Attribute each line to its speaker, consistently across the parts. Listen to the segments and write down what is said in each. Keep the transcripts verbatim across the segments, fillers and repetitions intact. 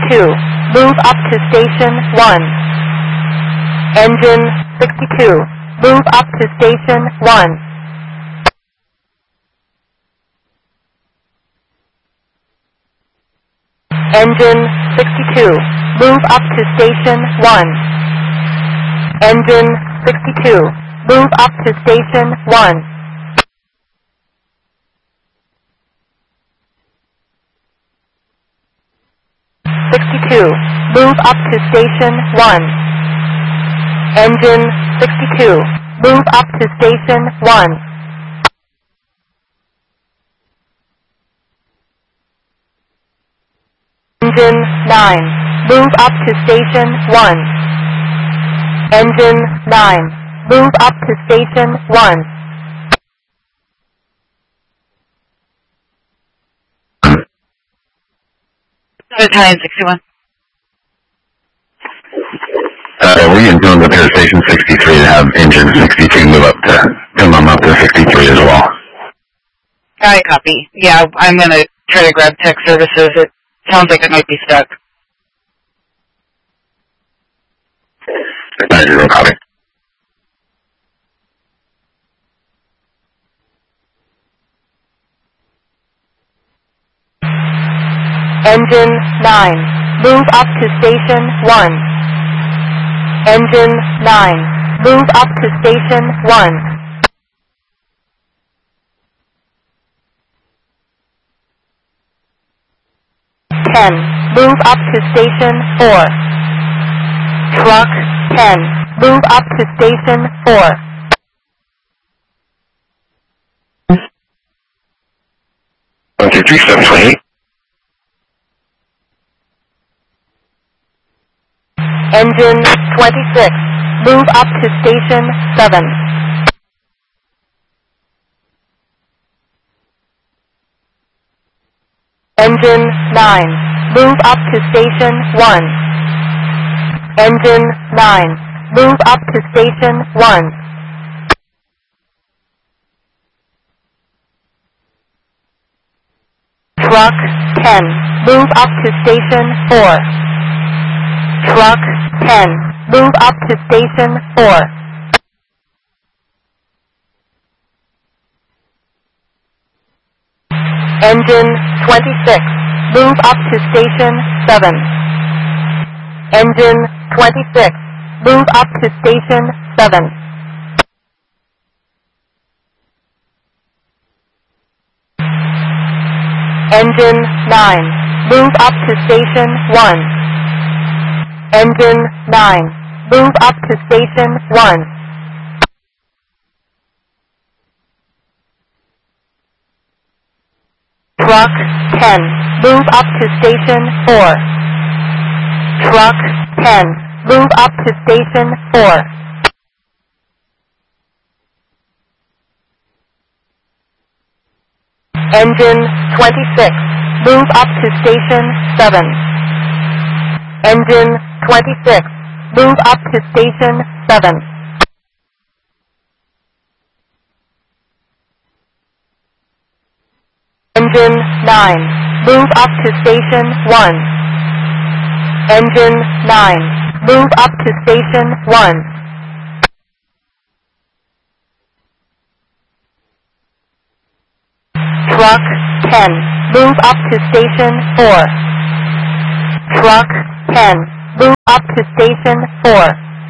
Speaker 1: sixty-two, move up to station one. Engine sixty-two, move up to station one. Engine sixty-two, move up to station one. Engine sixty-two, move up to station one. sixty-two, move up to station one. Engine sixty-two, move up to station one. Engine nine, move up to station one. Engine nine, move up to station one.
Speaker 2: Battalion sixty-one.
Speaker 3: Uh, we can do repair station sixty-three to have engine sixty-two move up to, come on up to sixty-three as well.
Speaker 2: I copy. Yeah, I'm going to try to grab tech services. It sounds like it might be stuck.
Speaker 3: nine zero, copy.
Speaker 1: Engine nine, move up to station one. Engine nine, move up to station one. ten, move up to station four. Truck ten, move up to station four.
Speaker 3: one two three seven twenty-eight.
Speaker 1: Engine twenty-six, move up to station seven. Engine nine, move up to station one. Engine nine, move up to station one. Truck ten, move up to station four. Truck ten, move up to station four. Engine twenty-six, move up to station seven. Engine twenty-six, move up to station seven. Engine nine, move up to station one. Engine nine, move up to station one. Truck ten, move up to station four. Truck ten, move up to station four. Engine twenty-six, move up to station seven. Engine twenty-six, move up to station seven. Engine nine, move up to station one. Engine nine, move up to station one. Truck ten, move up to station four. Truck ten, move up to station four.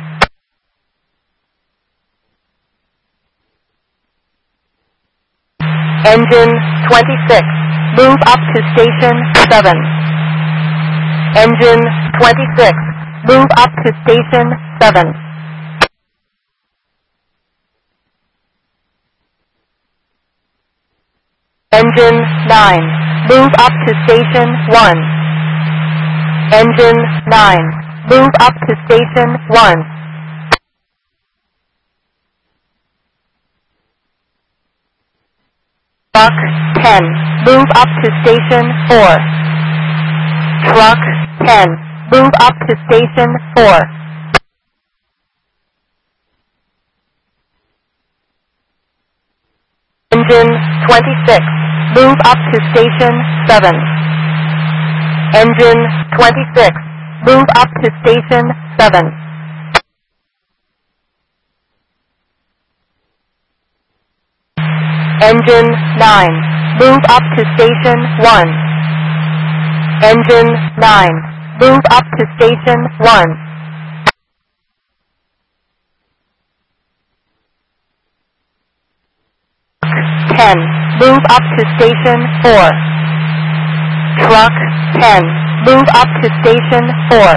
Speaker 1: Engine twenty-six, move up to station seven. Engine twenty-six, move up to station seven. Engine nine, move up to station one. Engine nine, move up to station one. Truck ten, move up to station four. Truck ten, move up to station four. Engine twenty-six, move up to station seven. Engine twenty-six, move up to station seven. Engine nine, move up to station one. Engine nine, move up to station one. ten, move up to station four. Truck ten, move up to station four.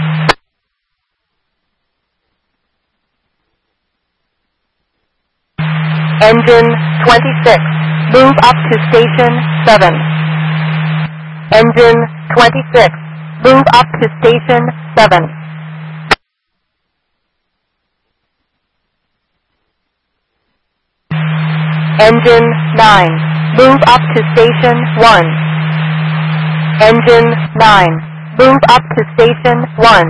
Speaker 1: Engine twenty-six, move up to station seven. Engine twenty-six, move up to station seven. Engine nine, move up to station one. Engine nine, move up to station one.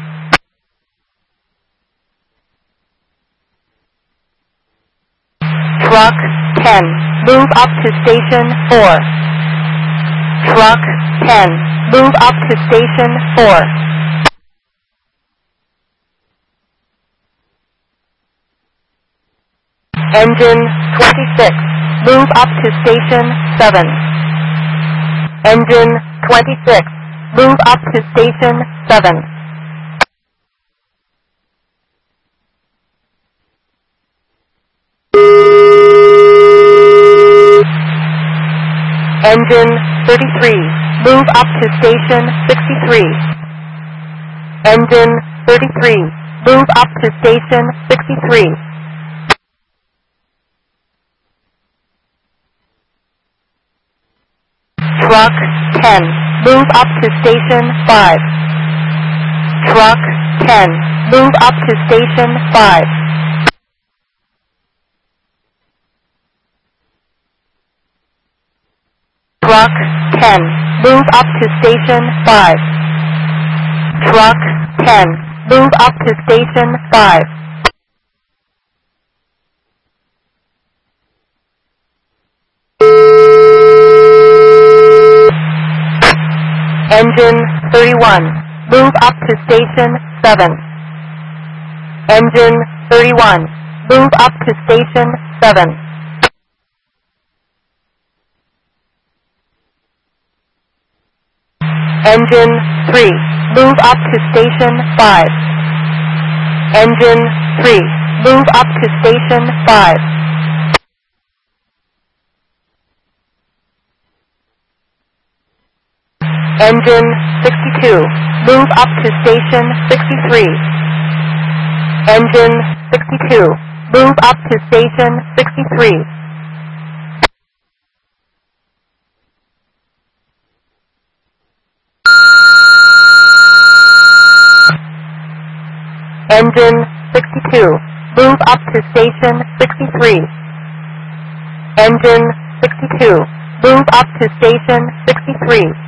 Speaker 1: Truck ten, move up to station four. Truck ten, move up to station four. Engine twenty-six, move up to station seven. Engine twenty-six, move up to station seven. Engine thirty-three, move up to station sixty-three. Engine thirty-three, move up to station sixty-three. Truck ten, move up to station five. Truck ten, move up to station five. Truck ten, move up to station five. Truck ten, move up to station five. Engine thirty-one, move up to station seven. Engine thirty-one, move up to station seven. Engine three, move up to station five. Engine three, move up to station five. Engine sixty-two, move up to station sixty-three. Engine sixty-two, move up to station sixty-three. Engine sixty-two, move up to station sixty-three. Engine sixty-two, move up to station sixty-three.